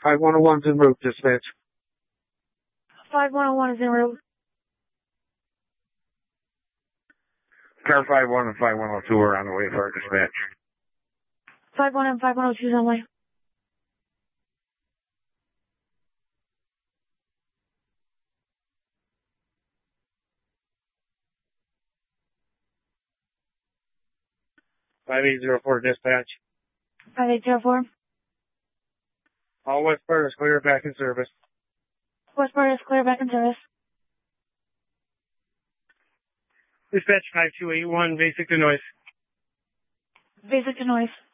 5101's en route, dispatch. 5101 is en route. Car 51 and 5102 are on the way for our dispatch. 51 and 5102 is on the way. (5804) dispatch. 5804. All westbound is clear, back in service. Westbound is clear, back in service. Dispatch 5281, basic to noise. Basic to noise.